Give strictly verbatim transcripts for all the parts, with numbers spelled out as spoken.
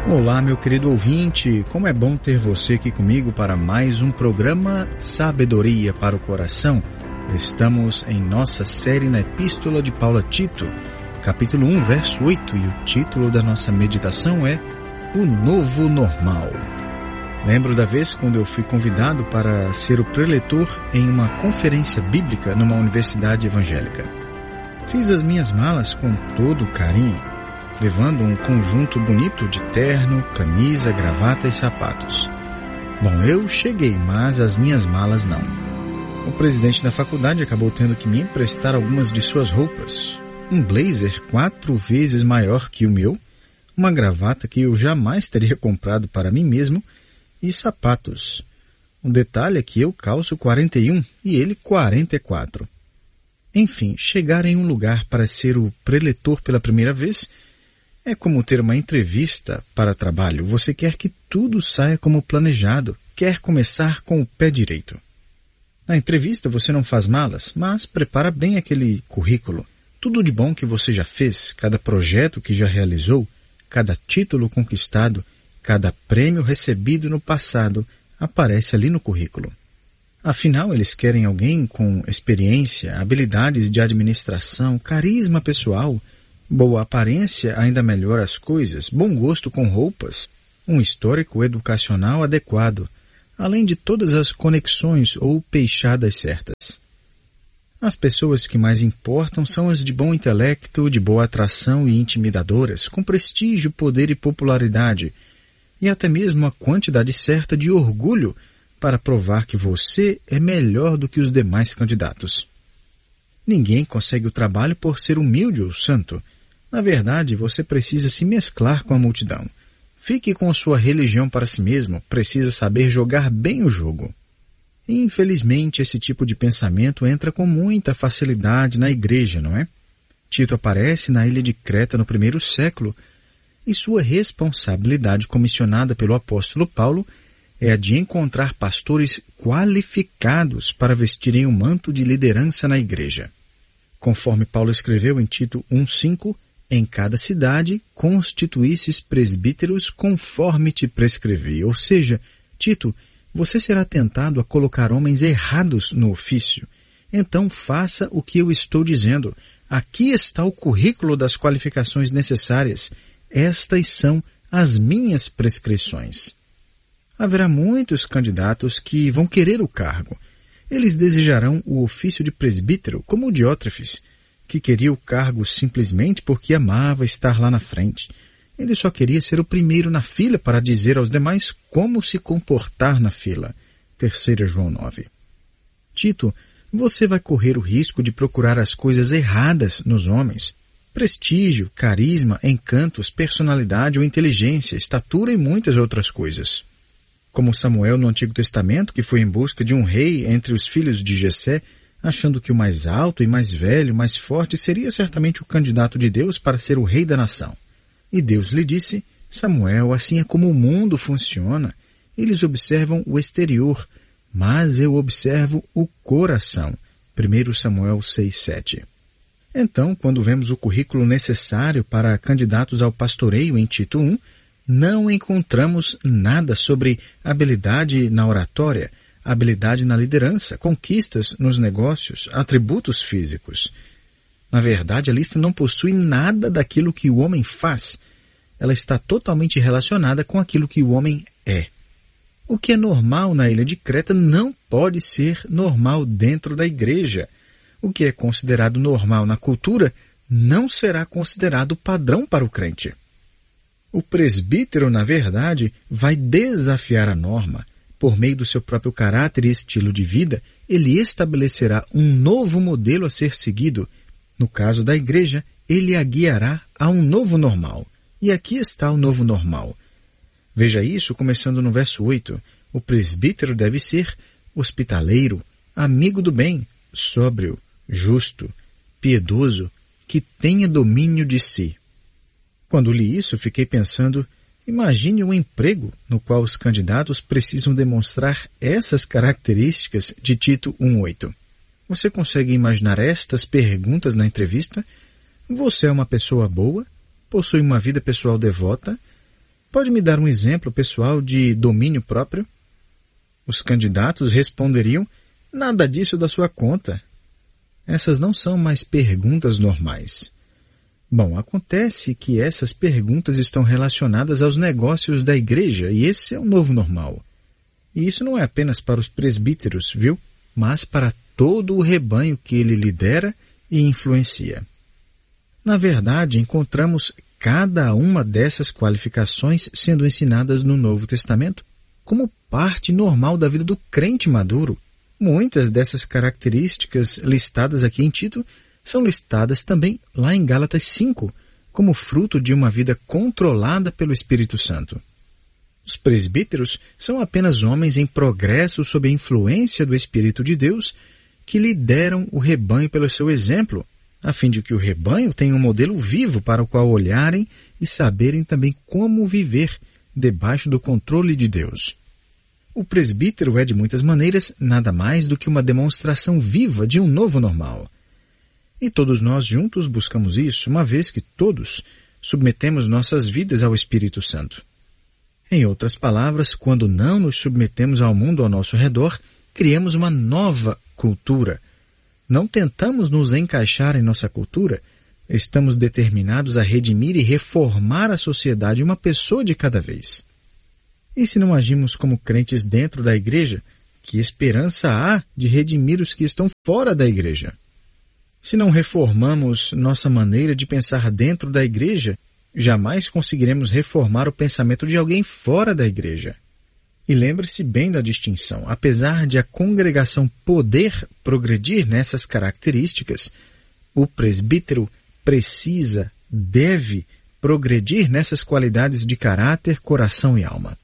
Olá, meu querido ouvinte, como é bom ter você aqui comigo para mais um programa Sabedoria para o Coração. Estamos em nossa série na Epístola de Paulo a Tito, capítulo um, verso oito, e o título da nossa meditação é O Novo Normal. Lembro da vez quando eu fui convidado para ser o preletor em uma conferência bíblica numa universidade evangélica. Fiz as minhas malas com todo carinho, levando um conjunto bonito de terno, camisa, gravata e sapatos. Bom, eu cheguei, mas as minhas malas não. O presidente da faculdade acabou tendo que me emprestar algumas de suas roupas. Um blazer quatro vezes maior que o meu, uma gravata que eu jamais teria comprado para mim mesmo e sapatos. Um detalhe é que eu calço quarenta e um e ele quarenta e quatro. Enfim, chegar em um lugar para ser o preletor pela primeira vez é como ter uma entrevista para trabalho. Você quer que tudo saia como planejado, quer começar com o pé direito. Na entrevista você não faz malas, mas prepara bem aquele currículo. Tudo de bom que você já fez, cada projeto que já realizou, cada título conquistado, cada prêmio recebido no passado, aparece ali no currículo. Afinal, eles querem alguém com experiência, habilidades de administração, carisma pessoal, boa aparência ainda melhora as coisas, bom gosto com roupas, um histórico educacional adequado, além de todas as conexões ou peixadas certas. As pessoas que mais importam são as de bom intelecto, de boa atração e intimidadoras, com prestígio, poder e popularidade, e até mesmo a quantidade certa de orgulho para provar que você é melhor do que os demais candidatos. Ninguém consegue o trabalho por ser humilde ou santo. Na verdade, você precisa se mesclar com a multidão. Fique com a sua religião para si mesmo, precisa saber jogar bem o jogo. E, infelizmente, esse tipo de pensamento entra com muita facilidade na igreja, não é? Tito aparece na ilha de Creta no primeiro século, e sua responsabilidade comissionada pelo apóstolo Paulo é a de encontrar pastores qualificados para vestirem o manto de liderança na igreja. Conforme Paulo escreveu em Tito um, cinco, em cada cidade constituísses presbíteros conforme te prescrevi. Ou seja, Tito, você será tentado a colocar homens errados no ofício. Então faça o que eu estou dizendo. Aqui está o currículo das qualificações necessárias. Estas são as minhas prescrições. Haverá muitos candidatos que vão querer o cargo. Eles desejarão o ofício de presbítero, como o Diótrefes, que queria o cargo simplesmente porque amava estar lá na frente. Ele só queria ser o primeiro na fila para dizer aos demais como se comportar na fila. terceira João nove. Tito, você vai correr o risco de procurar as coisas erradas nos homens. Prestígio, carisma, encantos, personalidade ou inteligência, estatura e muitas outras coisas. Como Samuel no Antigo Testamento, que foi em busca de um rei entre os filhos de Jessé, achando que o mais alto e mais velho, mais forte, seria certamente o candidato de Deus para ser o rei da nação. E Deus lhe disse, Samuel, assim é como o mundo funciona. Eles observam o exterior, mas eu observo o coração. primeiro Samuel seis, sete. Então, quando vemos o currículo necessário para candidatos ao pastoreio em Tito um, não encontramos nada sobre habilidade na oratória, habilidade na liderança, conquistas nos negócios, atributos físicos. Na verdade, a lista não possui nada daquilo que o homem faz. Ela está totalmente relacionada com aquilo que o homem é. O que é normal na ilha de Creta não pode ser normal dentro da igreja. O que é considerado normal na cultura não será considerado padrão para o crente. O presbítero, na verdade, vai desafiar a norma. Por meio do seu próprio caráter e estilo de vida, ele estabelecerá um novo modelo a ser seguido. No caso da igreja, ele a guiará a um novo normal. E aqui está o novo normal. Veja isso começando no verso oito. O presbítero deve ser hospitaleiro, amigo do bem, sóbrio, justo, piedoso, que tenha domínio de si. Quando li isso, fiquei pensando, imagine um emprego no qual os candidatos precisam demonstrar essas características de Tito um, oito. Você consegue imaginar estas perguntas na entrevista? Você é uma pessoa boa? Possui uma vida pessoal devota? pode me dar um exemplo pessoal de domínio próprio? Os candidatos responderiam: nada disso da sua conta. Essas não são mais perguntas normais. Bom, acontece que essas perguntas estão relacionadas aos negócios da igreja e esse é o novo normal. E isso não é apenas para os presbíteros, viu? Mas para todo o rebanho que ele lidera e influencia. Na verdade, encontramos cada uma dessas qualificações sendo ensinadas no Novo Testamento como parte normal da vida do crente maduro. Muitas dessas características listadas aqui em Tito são listadas também lá em Gálatas cinco, como fruto de uma vida controlada pelo Espírito Santo. Os presbíteros são apenas homens em progresso sob a influência do Espírito de Deus que lideram o rebanho pelo seu exemplo, a fim de que o rebanho tenha um modelo vivo para o qual olharem e saberem também como viver debaixo do controle de Deus. O presbítero é, de muitas maneiras, nada mais do que uma demonstração viva de um novo normal. E todos nós juntos buscamos isso, uma vez que todos submetemos nossas vidas ao Espírito Santo. Em outras palavras, quando não nos submetemos ao mundo ao nosso redor, criamos uma nova cultura. Não tentamos nos encaixar em nossa cultura, estamos determinados a redimir e reformar a sociedade uma pessoa de cada vez. E se não agimos como crentes dentro da igreja, que esperança há de redimir os que estão fora da igreja? Se não reformamos nossa maneira de pensar dentro da igreja, jamais conseguiremos reformar o pensamento de alguém fora da igreja. E lembre-se bem da distinção. Apesar de a congregação poder progredir nessas características, o presbítero precisa, deve progredir nessas qualidades de caráter, coração e alma.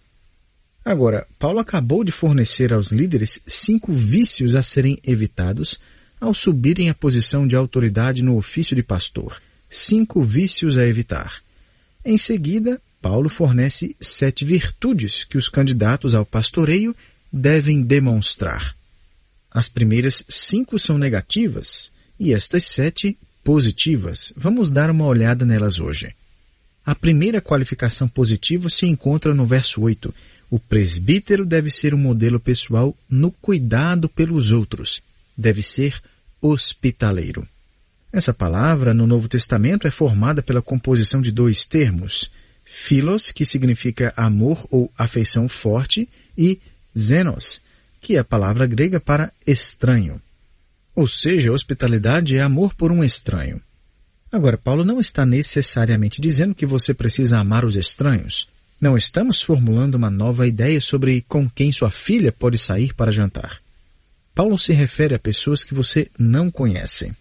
Agora, Paulo acabou de fornecer aos líderes cinco vícios a serem evitados ao subirem a posição de autoridade no ofício de pastor. Cinco vícios a evitar. Em seguida, Paulo fornece sete virtudes que os candidatos ao pastoreio devem demonstrar. As primeiras cinco são negativas e estas sete positivas. Vamos dar uma olhada nelas hoje. A primeira qualificação positiva se encontra no verso oito. O presbítero deve ser um modelo pessoal no cuidado pelos outros. Deve ser hospitaleiro. Essa palavra, no Novo Testamento, é formada pela composição de dois termos. Philos, que significa amor ou afeição forte, e xenos, que é a palavra grega para estranho. Ou seja, hospitalidade é amor por um estranho. Agora, Paulo não está necessariamente dizendo que você precisa amar os estranhos. Não estamos formulando uma nova ideia sobre com quem sua filha pode sair para jantar. Paulo se refere a pessoas que você não conhece.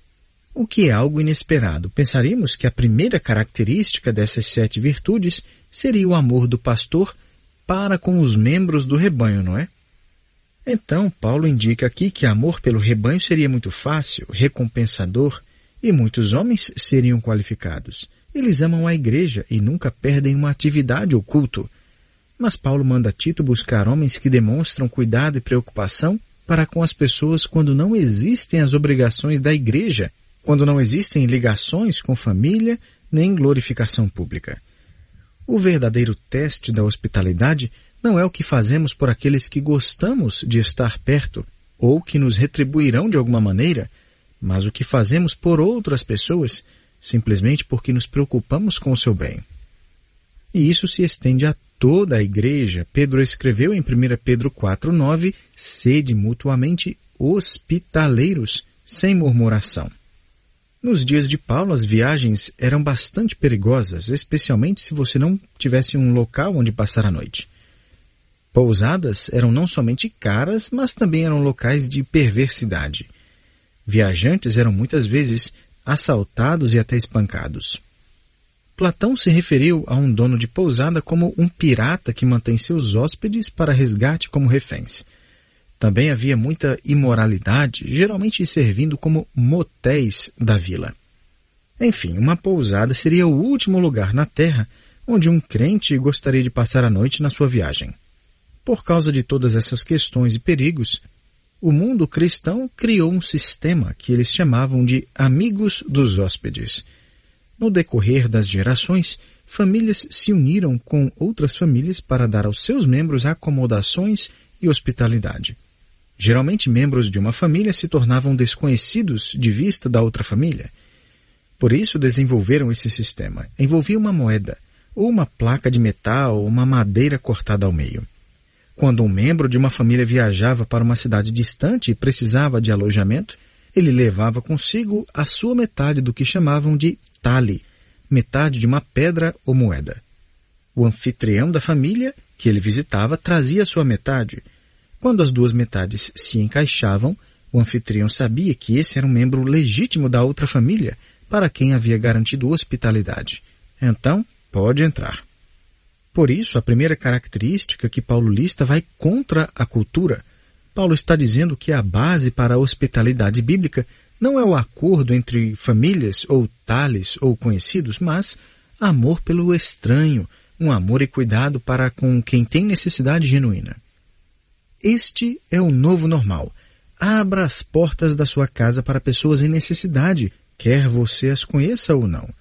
O que é algo inesperado? Pensaríamos que a primeira característica dessas sete virtudes seria o amor do pastor para com os membros do rebanho, não é? Então, Paulo indica aqui que amor pelo rebanho seria muito fácil, recompensador, e muitos homens seriam qualificados. Eles amam a igreja e nunca perdem uma atividade ou culto. Mas Paulo manda Tito buscar homens que demonstram cuidado e preocupação para com as pessoas quando não existem as obrigações da igreja, quando não existem ligações com família nem glorificação pública. O verdadeiro teste da hospitalidade não é o que fazemos por aqueles que gostamos de estar perto ou que nos retribuirão de alguma maneira, mas o que fazemos por outras pessoas simplesmente porque nos preocupamos com o seu bem. E isso se estende a toda a igreja. Pedro escreveu em primeira Pedro quatro, nove, sede mutuamente hospitaleiros, sem murmuração. Nos dias de Paulo, as viagens eram bastante perigosas, especialmente se você não tivesse um local onde passar a noite. Pousadas eram não somente caras, mas também eram locais de perversidade. Viajantes eram muitas vezes assaltados e até espancados. Platão se referiu a um dono de pousada como um pirata que mantém seus hóspedes para resgate como reféns. Também havia muita imoralidade, geralmente servindo como motéis da vila. Enfim, uma pousada seria o último lugar na terra onde um crente gostaria de passar a noite na sua viagem. Por causa de todas essas questões e perigos, o mundo cristão criou um sistema que eles chamavam de amigos dos hóspedes. No decorrer das gerações, famílias se uniram com outras famílias para dar aos seus membros acomodações e hospitalidade. Geralmente, membros de uma família se tornavam desconhecidos de vista da outra família. Por isso, desenvolveram esse sistema. Envolvia uma moeda, ou uma placa de metal, ou uma madeira cortada ao meio. Quando um membro de uma família viajava para uma cidade distante e precisava de alojamento, ele levava consigo a sua metade do que chamavam de tali, metade de uma pedra ou moeda. O anfitrião da família que ele visitava trazia a sua metade. Quando as duas metades se encaixavam, o anfitrião sabia que esse era um membro legítimo da outra família para quem havia garantido hospitalidade. Então, pode entrar. Por isso, a primeira característica que Paulo lista vai contra a cultura. Paulo está dizendo que a base para a hospitalidade bíblica não é o acordo entre famílias ou tales ou conhecidos, mas amor pelo estranho, um amor e cuidado para com quem tem necessidade genuína. Este é o novo normal. Abra as portas da sua casa para pessoas em necessidade, quer você as conheça ou não.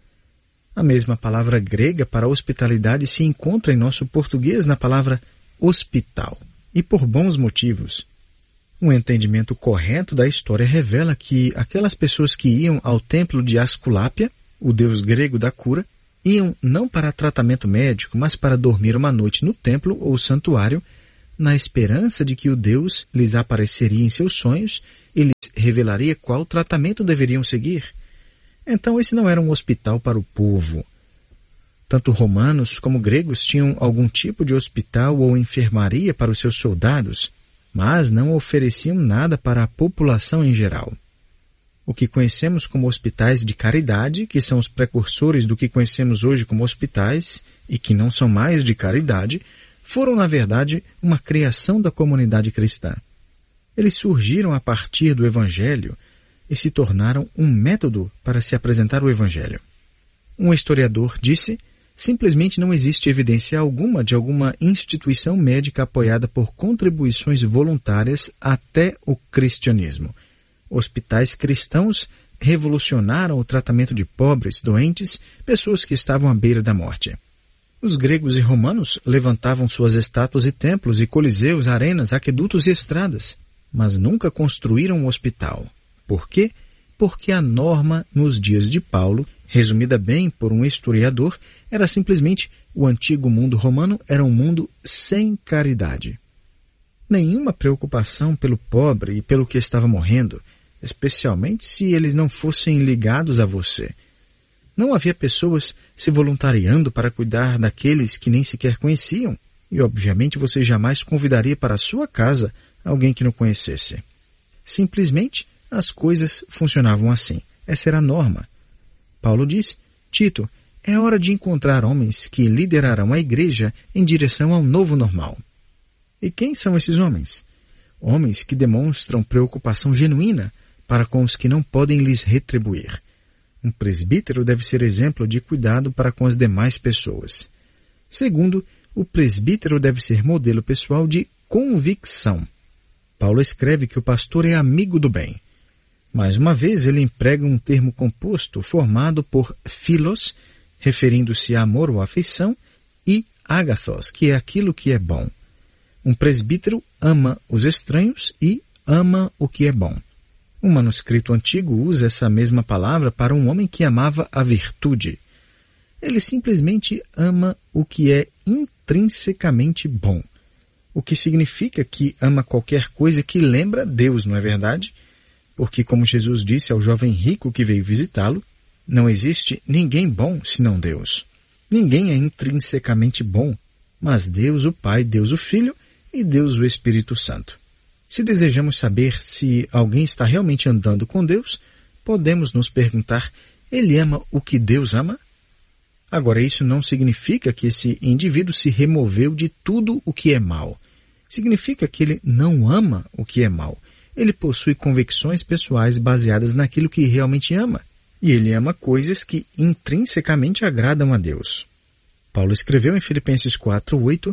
A mesma palavra grega para hospitalidade se encontra em nosso português na palavra hospital, e por bons motivos. Um entendimento correto da história revela que aquelas pessoas que iam ao templo de Asculápia, o deus grego da cura, iam não para tratamento médico, mas para dormir uma noite no templo ou santuário, na esperança de que o deus lhes apareceria em seus sonhos e lhes revelaria qual tratamento deveriam seguir. Então esse não era um hospital para o povo. Tanto romanos como gregos tinham algum tipo de hospital ou enfermaria para os seus soldados, mas não ofereciam nada para a população em geral. O que conhecemos como hospitais de caridade, que são os precursores do que conhecemos hoje como hospitais e que não são mais de caridade, foram, na verdade, uma criação da comunidade cristã. Eles surgiram a partir do Evangelho e se tornaram um método para se apresentar o Evangelho. Um historiador disse: simplesmente não existe evidência alguma de alguma instituição médica apoiada por contribuições voluntárias até o cristianismo. Hospitais cristãos revolucionaram o tratamento de pobres, doentes, pessoas que estavam à beira da morte. Os gregos e romanos levantavam suas estátuas e templos e coliseus, arenas, aquedutos e estradas, mas nunca construíram um hospital. Por quê? Porque a norma nos dias de Paulo, resumida bem por um historiador, era simplesmente o antigo mundo romano era um mundo sem caridade. Nenhuma preocupação pelo pobre e pelo que estava morrendo, especialmente se eles não fossem ligados a você. Não havia pessoas se voluntariando para cuidar daqueles que nem sequer conheciam, e obviamente você jamais convidaria para a sua casa alguém que não conhecesse. Simplesmente, as coisas funcionavam assim. Essa era a norma. Paulo diz: Tito, é hora de encontrar homens que liderarão a igreja em direção ao novo normal. E quem são esses homens? Homens que demonstram preocupação genuína para com os que não podem lhes retribuir. Um presbítero deve ser exemplo de cuidado para com as demais pessoas. Segundo, o presbítero deve ser modelo pessoal de convicção. Paulo escreve que o pastor é amigo do bem. Mais uma vez, ele emprega um termo composto formado por philos, referindo-se a amor ou afeição, e agathos, que é aquilo que é bom. Um presbítero ama os estranhos e ama o que é bom. Um manuscrito antigo usa essa mesma palavra para um homem que amava a virtude. Ele simplesmente ama o que é intrinsecamente bom, o que significa que ama qualquer coisa que lembra Deus, não é verdade? Porque, como Jesus disse ao jovem rico que veio visitá-lo, não existe ninguém bom senão Deus. Ninguém é intrinsecamente bom, mas Deus o Pai, Deus o Filho e Deus o Espírito Santo. Se desejamos saber se alguém está realmente andando com Deus, podemos nos perguntar: ele ama o que Deus ama? Agora, isso não significa que esse indivíduo se removeu de tudo o que é mal. Significa que ele não ama o que é mal. Ele possui convicções pessoais baseadas naquilo que realmente ama. E ele ama coisas que intrinsecamente agradam a Deus. Paulo escreveu em Filipenses quatro, oito,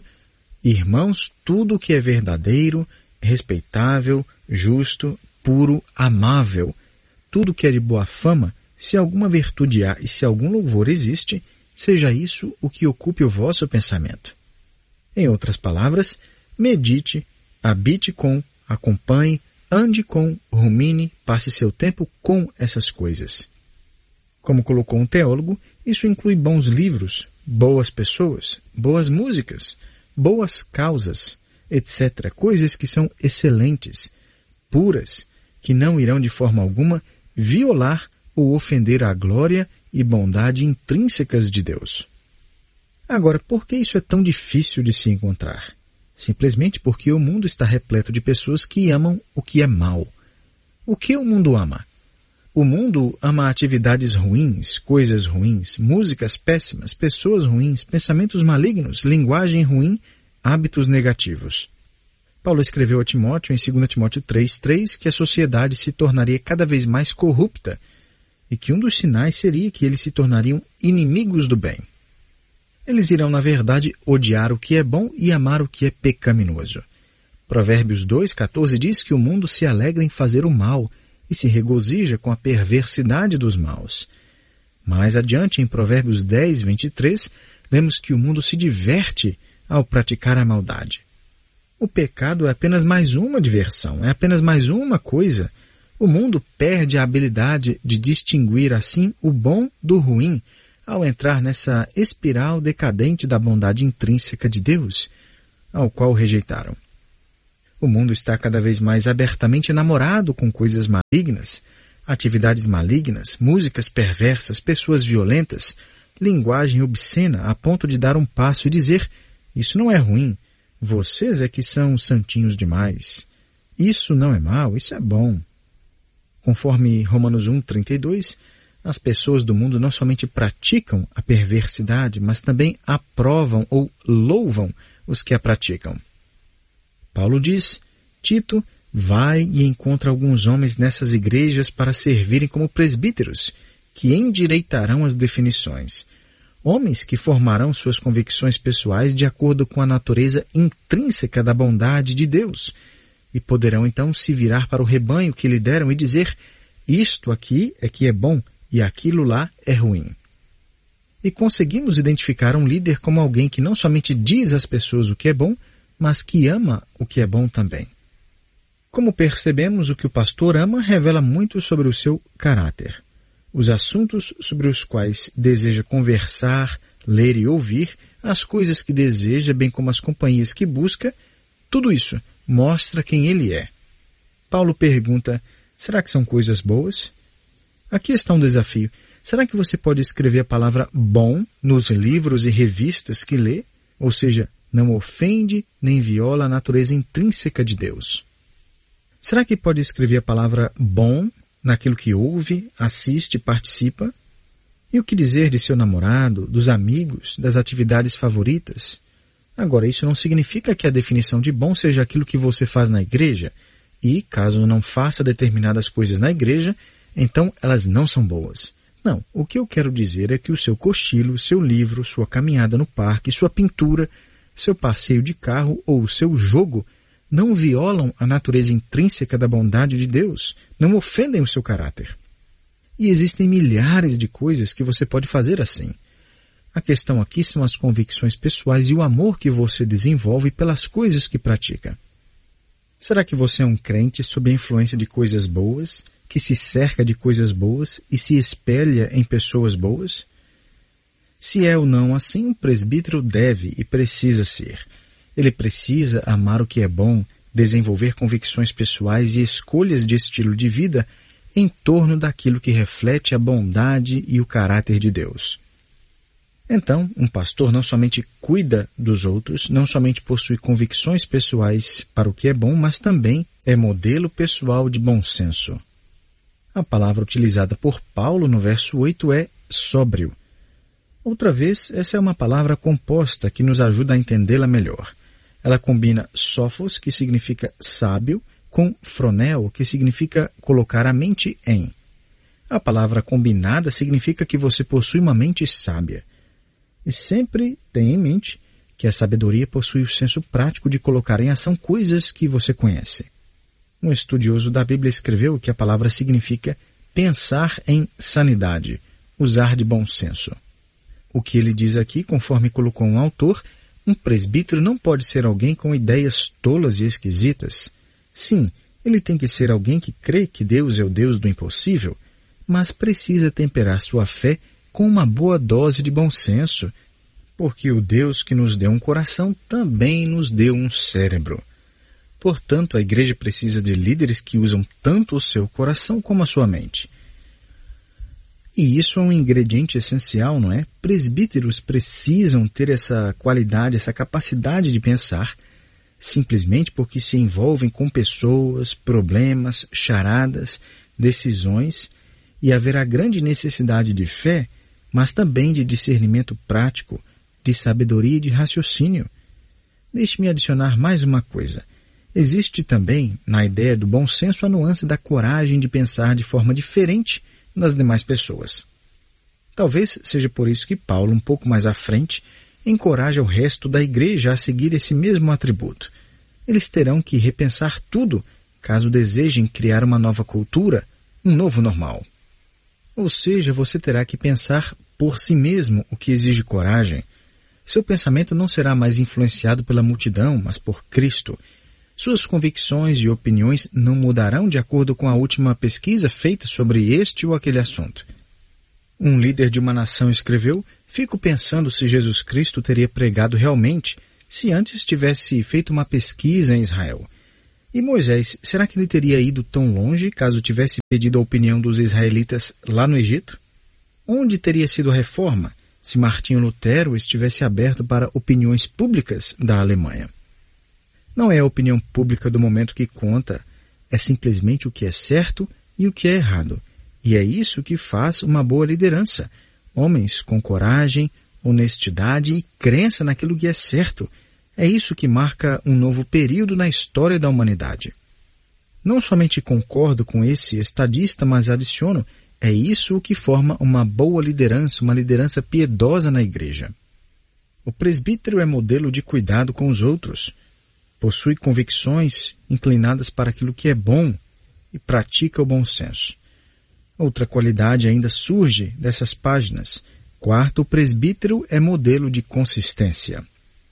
Irmãos, tudo o que é verdadeiro, respeitável, justo, puro, amável, tudo que é de boa fama, se alguma virtude há e se algum louvor existe, seja isso o que ocupe o vosso pensamento. Em outras palavras, medite, habite com, acompanhe, ande com, rumine, passe seu tempo com essas coisas. Como colocou um teólogo, isso inclui bons livros, boas pessoas, boas músicas, boas causas, etcétera. Coisas que são excelentes, puras, que não irão de forma alguma violar ou ofender a glória e bondade intrínsecas de Deus. Agora, por que isso é tão difícil de se encontrar? Simplesmente porque o mundo está repleto de pessoas que amam o que é mal. O que o mundo ama? O mundo ama atividades ruins, coisas ruins, músicas péssimas, pessoas ruins, pensamentos malignos, linguagem ruim, hábitos negativos. Paulo escreveu a Timóteo em dois Timóteo três, três que a sociedade se tornaria cada vez mais corrupta e que um dos sinais seria que eles se tornariam inimigos do bem. Eles irão, na verdade, odiar o que é bom e amar o que é pecaminoso. Provérbios dois, quatorze diz que o mundo se alegra em fazer o mal e se regozija com a perversidade dos maus. Mais adiante, em Provérbios dez, vinte e três, lemos que o mundo se diverte ao praticar a maldade. O pecado é apenas mais uma diversão, é apenas mais uma coisa. O mundo perde a habilidade de distinguir assim o bom do ruim ao entrar nessa espiral decadente da bondade intrínseca de Deus, ao qual rejeitaram. O mundo está cada vez mais abertamente enamorado com coisas malignas, atividades malignas, músicas perversas, pessoas violentas, linguagem obscena, a ponto de dar um passo e dizer: isso não é ruim, vocês é que são santinhos demais. Isso não é mal, isso é bom. Conforme Romanos um, trinta e dois, as pessoas do mundo não somente praticam a perversidade, mas também aprovam ou louvam os que a praticam. Paulo diz: Tito, vai e encontra alguns homens nessas igrejas para servirem como presbíteros, que endireitarão as definições. Homens que formarão suas convicções pessoais de acordo com a natureza intrínseca da bondade de Deus, e poderão então se virar para o rebanho que lideram e dizer: isto aqui é que é bom e aquilo lá é ruim. E conseguimos identificar um líder como alguém que não somente diz às pessoas o que é bom, mas que ama o que é bom também. Como percebemos, o que o pastor ama revela muito sobre o seu caráter. Os assuntos sobre os quais deseja conversar, ler e ouvir, as coisas que deseja, bem como as companhias que busca, tudo isso mostra quem ele é. Paulo pergunta: será que são coisas boas? Aqui está um desafio. Será que você pode escrever a palavra bom nos livros e revistas que lê? Ou seja, não ofende nem viola a natureza intrínseca de Deus. Será que pode escrever a palavra bom naquilo que ouve, assiste, participa? E o que dizer de seu namorado, dos amigos, das atividades favoritas? Agora, isso não significa que a definição de bom seja aquilo que você faz na igreja, e, caso não faça determinadas coisas na igreja, então elas não são boas. Não, o que eu quero dizer é que o seu cochilo, seu livro, sua caminhada no parque, sua pintura, seu passeio de carro ou o seu jogo não violam a natureza intrínseca da bondade de Deus, não ofendem o seu caráter. E existem milhares de coisas que você pode fazer assim. A questão aqui são as convicções pessoais e o amor que você desenvolve pelas coisas que pratica. Será que você é um crente sob a influência de coisas boas, que se cerca de coisas boas e se espelha em pessoas boas? Se é ou não assim, um presbítero deve e precisa ser. Ele precisa amar o que é bom, desenvolver convicções pessoais e escolhas de estilo de vida em torno daquilo que reflete a bondade e o caráter de Deus. Então, um pastor não somente cuida dos outros, não somente possui convicções pessoais para o que é bom, mas também é modelo pessoal de bom senso. A palavra utilizada por Paulo no verso oito é sóbrio. Outra vez, essa é uma palavra composta que nos ajuda a entendê-la melhor. Ela combina sófos, que significa sábio, com fronel, que significa colocar a mente em. A palavra combinada significa que você possui uma mente sábia. E sempre tenha em mente que a sabedoria possui o senso prático de colocar em ação coisas que você conhece. Um estudioso da Bíblia escreveu que a palavra significa pensar em sanidade, usar de bom senso. O que ele diz aqui, conforme colocou um autor, um presbítero não pode ser alguém com ideias tolas e esquisitas. Sim, ele tem que ser alguém que crê que Deus é o Deus do impossível, mas precisa temperar sua fé com uma boa dose de bom senso, porque o Deus que nos deu um coração também nos deu um cérebro. Portanto, a igreja precisa de líderes que usam tanto o seu coração como a sua mente. E isso é um ingrediente essencial, não é? Presbíteros precisam ter essa qualidade, essa capacidade de pensar, simplesmente porque se envolvem com pessoas, problemas, charadas, decisões, e haverá grande necessidade de fé, mas também de discernimento prático, de sabedoria e de raciocínio. Deixe-me adicionar mais uma coisa. Existe também, na ideia do bom senso, a nuance da coragem de pensar de forma diferente das demais pessoas. Talvez seja por isso que Paulo, um pouco mais à frente, encoraja o resto da igreja a seguir esse mesmo atributo. Eles terão que repensar tudo, caso desejem criar uma nova cultura, um novo normal. Ou seja, você terá que pensar por si mesmo, o que exige coragem. Seu pensamento não será mais influenciado pela multidão, mas por Cristo. Suas convicções e opiniões não mudarão de acordo com a última pesquisa feita sobre este ou aquele assunto. Um líder de uma nação escreveu: "Fico pensando se Jesus Cristo teria pregado realmente se antes tivesse feito uma pesquisa em Israel. E Moisés, será que ele teria ido tão longe caso tivesse pedido a opinião dos israelitas lá no Egito? Onde teria sido a reforma se Martinho Lutero estivesse aberto para opiniões públicas da Alemanha?" Não é a opinião pública do momento que conta, é simplesmente o que é certo e o que é errado. E é isso que faz uma boa liderança. Homens com coragem, honestidade e crença naquilo que é certo. É isso que marca um novo período na história da humanidade. Não somente concordo com esse estadista, mas adiciono, é isso o que forma uma boa liderança, uma liderança piedosa na igreja. O presbítero é modelo de cuidado com os outros. Possui convicções inclinadas para aquilo que é bom e pratica o bom senso. Outra qualidade ainda surge dessas páginas. Quarto, o presbítero é modelo de consistência.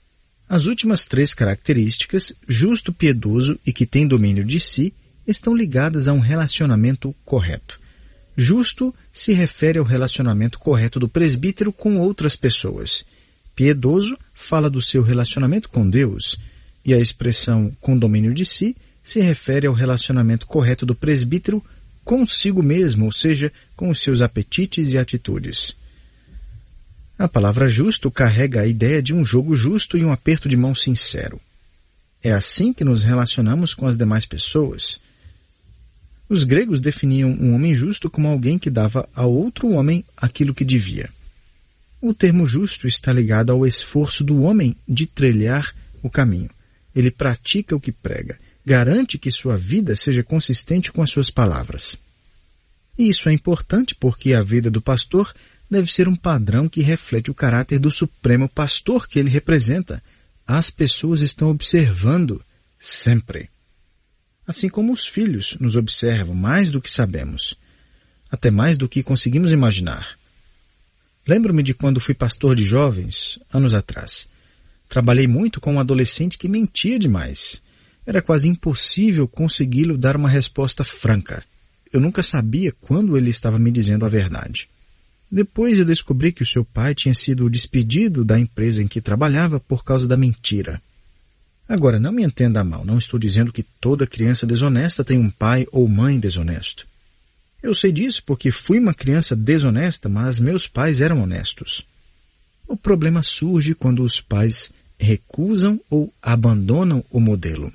As últimas três características, justo, piedoso e que tem domínio de si, estão ligadas a um relacionamento correto. Justo se refere ao relacionamento correto do presbítero com outras pessoas. Piedoso fala do seu relacionamento com Deus. E a expressão com domínio de si se refere ao relacionamento correto do presbítero consigo mesmo, ou seja, com os seus apetites e atitudes. A palavra justo carrega a ideia de um jogo justo e um aperto de mão sincero. É assim que nos relacionamos com as demais pessoas. Os gregos definiam um homem justo como alguém que dava a outro homem aquilo que devia. O termo justo está ligado ao esforço do homem de trilhar o caminho. Ele pratica o que prega, garante que sua vida seja consistente com as suas palavras. E isso é importante porque a vida do pastor deve ser um padrão que reflete o caráter do supremo pastor que ele representa. As pessoas estão observando sempre. Assim como os filhos nos observam mais do que sabemos, até mais do que conseguimos imaginar. Lembro-me de quando fui pastor de jovens, anos atrás. Trabalhei muito com um adolescente que mentia demais. Era quase impossível consegui-lo dar uma resposta franca. Eu nunca sabia quando ele estava me dizendo a verdade. Depois eu descobri que o seu pai tinha sido despedido da empresa em que trabalhava por causa da mentira. Agora, não me entenda mal, não estou dizendo que toda criança desonesta tem um pai ou mãe desonesto. Eu sei disso porque fui uma criança desonesta, mas meus pais eram honestos. O problema surge quando os pais recusam ou abandonam o modelo.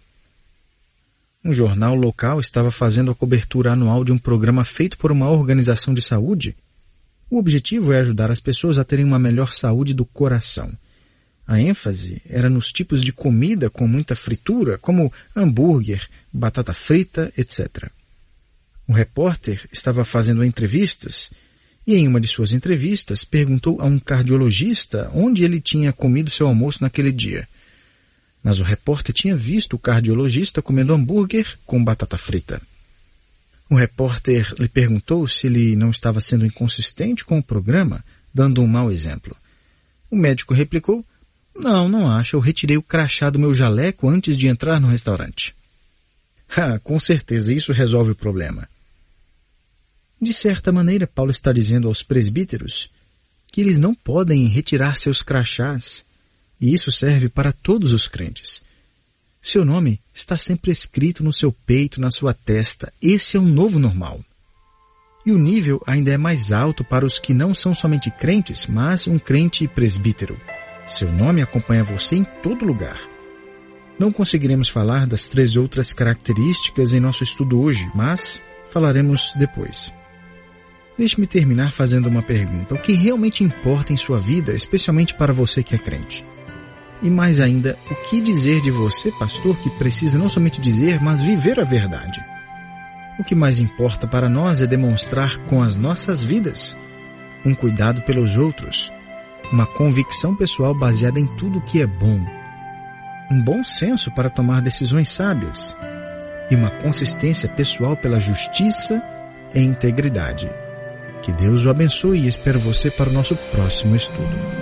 Um jornal local estava fazendo a cobertura anual de um programa feito por uma organização de saúde. O objetivo é ajudar as pessoas a terem uma melhor saúde do coração. A ênfase era nos tipos de comida com muita fritura, como hambúrguer, batata frita, etcétera. O repórter estava fazendo entrevistas e em uma de suas entrevistas perguntou a um cardiologista onde ele tinha comido seu almoço naquele dia. Mas o repórter tinha visto o cardiologista comendo hambúrguer com batata frita. O repórter lhe perguntou se ele não estava sendo inconsistente com o programa, dando um mau exemplo. O médico replicou: Não, não acho, eu retirei o crachá do meu jaleco antes de entrar no restaurante. Ah, com certeza, isso resolve o problema. De certa maneira, Paulo está dizendo aos presbíteros que eles não podem retirar seus crachás, e isso serve para todos os crentes. Seu nome está sempre escrito no seu peito, na sua testa. Esse é um novo normal. E o nível ainda é mais alto para os que não são somente crentes, mas um crente presbítero. Seu nome acompanha você em todo lugar. Não conseguiremos falar das três outras características em nosso estudo hoje, mas falaremos depois. Deixe-me terminar fazendo uma pergunta. O que realmente importa em sua vida, especialmente para você que é crente? E mais ainda, o que dizer de você, pastor, que precisa não somente dizer, mas viver a verdade? O que mais importa para nós é demonstrar com as nossas vidas um cuidado pelos outros, uma convicção pessoal baseada em tudo o que é bom, um bom senso para tomar decisões sábias e uma consistência pessoal pela justiça e integridade. Que Deus o abençoe e espero você para o nosso próximo estudo.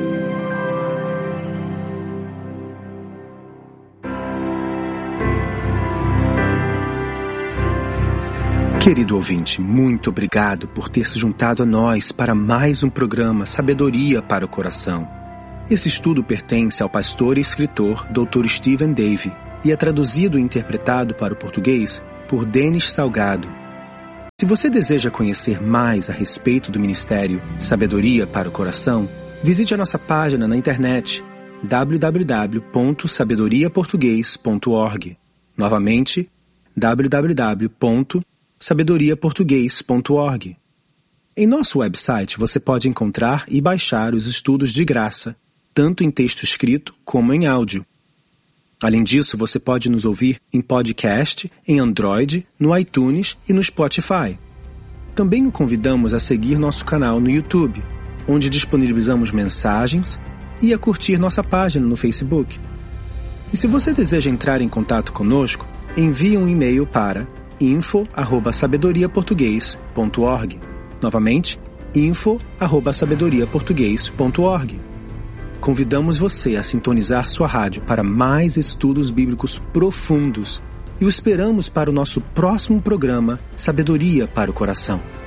Querido ouvinte, muito obrigado por ter se juntado a nós para mais um programa Sabedoria para o Coração. Esse estudo pertence ao pastor e escritor doutor Stephen Davey e é traduzido e interpretado para o português por Denis Salgado. Se você deseja conhecer mais a respeito do ministério Sabedoria para o Coração, visite a nossa página na internet w w w ponto sabedoria português ponto org. Novamente, w w w ponto sabedoria português ponto org. Em nosso website você pode encontrar e baixar os estudos de graça, tanto em texto escrito como em áudio. Além disso, você pode nos ouvir em podcast, em Android, no iTunes e no Spotify. Também o convidamos a seguir nosso canal no YouTube, onde disponibilizamos mensagens, e a curtir nossa página no Facebook. E se você deseja entrar em contato conosco, envie um e-mail para info arroba sabedoria português ponto org. Novamente, info arroba sabedoria português ponto org. Convidamos você a sintonizar sua rádio para mais estudos bíblicos profundos e o esperamos para o nosso próximo programa Sabedoria para o Coração.